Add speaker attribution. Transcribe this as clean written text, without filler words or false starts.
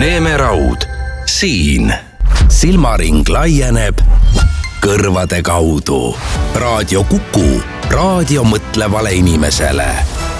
Speaker 1: Neemeraud siin.
Speaker 2: Silmaring laieneb kõrvade kaudu. Raadio Kuku, raadio mõtlevale inimesele.